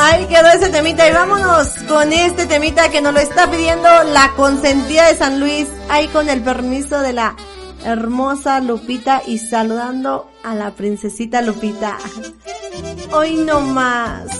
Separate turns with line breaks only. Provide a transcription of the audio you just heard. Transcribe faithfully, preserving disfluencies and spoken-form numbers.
Ahí quedó ese temita y vámonos con este temita que nos lo está pidiendo la consentida de San Luis. Ahí con el permiso de la hermosa Lupita y saludando a la princesita Lupita. Hoy no más.